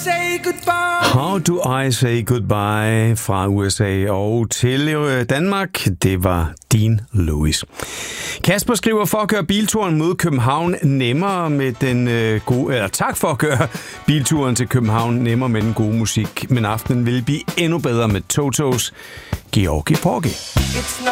say goodbye? How do I say goodbye fra USA og til Danmark? Det var Dean Lewis. Kasper skriver, for at gøre bilturen mod København nemmere med den gode... Eller tak for at gøre bilturen til København nemmere med den gode musik. Men aftenen vil blive endnu bedre med Totos Georgi Porgy.